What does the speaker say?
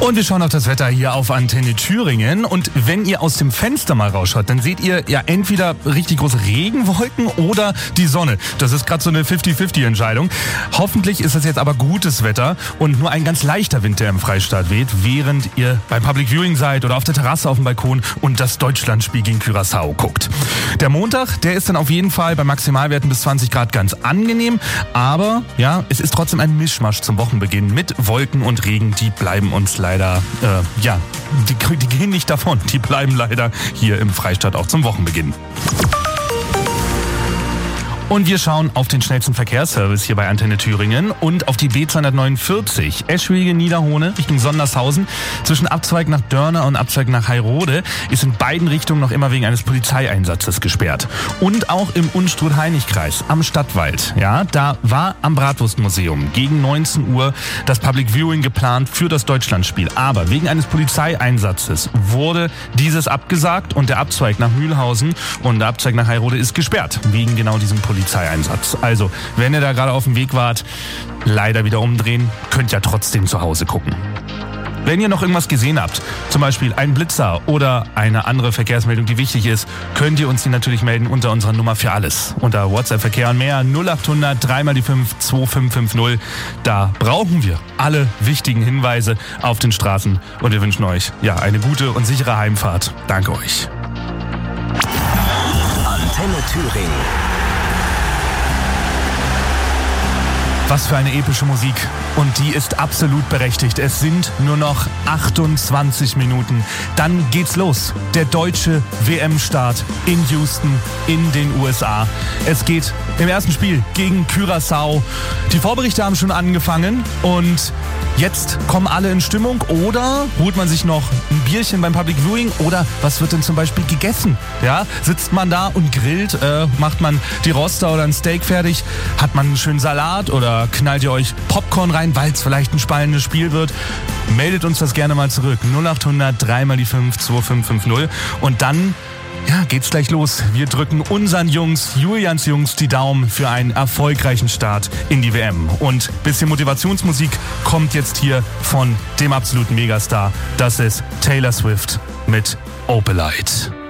Und wir schauen auf das Wetter hier auf Antenne Thüringen. Und wenn ihr aus dem Fenster mal rausschaut, dann seht ihr ja entweder richtig große Regenwolken oder die Sonne. Das ist gerade so eine 50-50-Entscheidung. Hoffentlich ist das jetzt aber gutes Wetter und nur ein ganz leichter Wind, der im Freistaat weht, während ihr beim Public Viewing seid oder auf der Terrasse auf dem Balkon und das Deutschlandspiel gegen Curaçao guckt. Der Montag, der ist dann auf jeden Fall bei Maximalwerten bis 20 Grad ganz angenehm. Aber ja, es ist trotzdem ein Mischmasch zum Wochenbeginn mit Wolken und Regen. Die bleiben uns leider, die gehen nicht davon. Die bleiben leider hier im Freistaat auch zum Wochenbeginn. Und wir schauen auf den schnellsten Verkehrsservice hier bei Antenne Thüringen und auf die B249 Eschwege-Niederhohne Richtung Sondershausen. Zwischen Abzweig nach Dörner und Abzweig nach Heyrode ist in beiden Richtungen noch immer wegen eines Polizeieinsatzes gesperrt. Und auch im Unstrut-Heinig-Kreis am Stadtwald. Ja, da war am Bratwurstmuseum gegen 19 Uhr das Public Viewing geplant für das Deutschlandspiel. Aber wegen eines Polizeieinsatzes wurde dieses abgesagt und der Abzweig nach Mühlhausen und der Abzweig nach Heyrode ist gesperrt. Wegen genau diesem Polizeieinsatz. Also, wenn ihr da gerade auf dem Weg wart, leider wieder umdrehen, könnt ja trotzdem zu Hause gucken. Wenn ihr noch irgendwas gesehen habt, zum Beispiel einen Blitzer oder eine andere Verkehrsmeldung, die wichtig ist, könnt ihr uns die natürlich melden unter unserer Nummer für alles. Unter WhatsApp Verkehr und mehr 0800 3x5 2550. Da brauchen wir alle wichtigen Hinweise auf den Straßen und wir wünschen euch ja eine gute und sichere Heimfahrt. Danke euch. Antenne Thüringen. Was für eine epische Musik. Und die ist absolut berechtigt. Es sind nur noch 28 Minuten. Dann geht's los. Der deutsche WM-Start in Houston in den USA. Es geht im ersten Spiel gegen Curaçao. Die Vorberichte haben schon angefangen und jetzt kommen alle in Stimmung. Oder holt man sich noch ein Bierchen beim Public Viewing? Oder was wird denn zum Beispiel gegessen? Ja, sitzt man da und grillt? Macht man die Roster oder ein Steak fertig? Hat man einen schönen Salat oder knallt ihr euch Popcorn rein, weil es vielleicht ein spannendes Spiel wird? Meldet uns das gerne mal zurück. 0800 3x5 2550. Und dann geht's gleich los. Wir drücken unseren Jungs, Julians Jungs, die Daumen für einen erfolgreichen Start in die WM. Und ein bisschen Motivationsmusik kommt jetzt hier von dem absoluten Megastar. Das ist Taylor Swift mit Opalite.